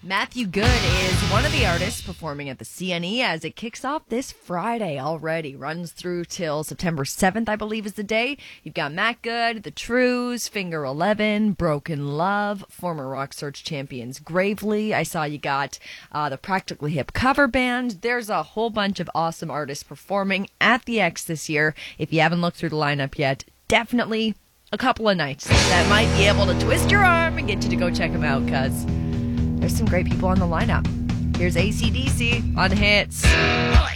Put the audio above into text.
Matthew Good is one of the artists performing at the CNE as it kicks off this Friday already. Runs through till September 7th, I believe is the day. You've got Matt Good, The Trues, Finger 11, Broken Love, former Rock Search champions Gravely. I saw you got the Practically Hip cover band. There's a whole bunch of awesome artists performing at the X this year. If you haven't looked through the lineup yet, definitely a couple of nights that might be able to twist your arm and get you to go check them out, because there's some great people on the lineup. Here's AC/DC on Hits.